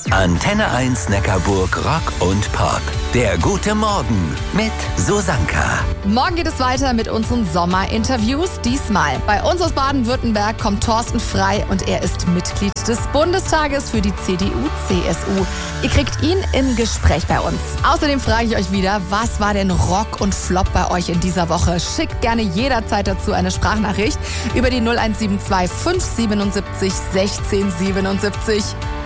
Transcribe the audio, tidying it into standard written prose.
Antenne 1 Neckarburg Rock und Pop. Der gute Morgen mit Susanka. Morgen geht es weiter mit unseren Sommerinterviews. Diesmal bei uns aus Baden-Württemberg kommt Thorsten Frey und er ist Mitglied des Bundestages für die CDU-CSU. Ihr kriegt ihn im Gespräch bei uns. Außerdem frage ich euch wieder, was war denn Rock und Flop bei euch in dieser Woche? Schickt gerne jederzeit dazu eine Sprachnachricht über die 0172 577 1677.